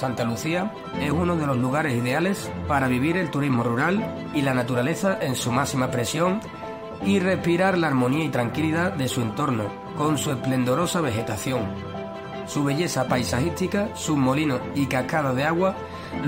Santa Lucía es uno de los lugares ideales para vivir el turismo rural y la naturaleza en su máxima expresión y respirar la armonía y tranquilidad de su entorno, con su esplendorosa vegetación, su belleza paisajística, sus molinos y cascadas de agua